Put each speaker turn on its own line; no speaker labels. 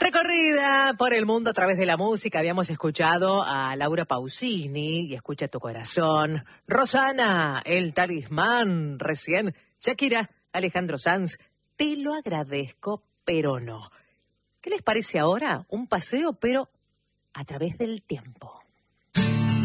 Recorrida por el mundo a través de la música. Habíamos escuchado a Laura Pausini y Escucha tu corazón. Rosana, El Talismán, recién. Shakira, Alejandro Sanz, Te lo agradezco, pero no. ¿Qué les parece ahora? Un paseo, pero a través del tiempo.